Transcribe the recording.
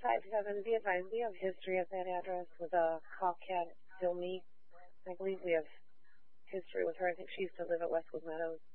57 Vietnam. We have history at that address with Call Cat Dilmy. I believe we have history with her. I think she used to live at Westwood Meadows.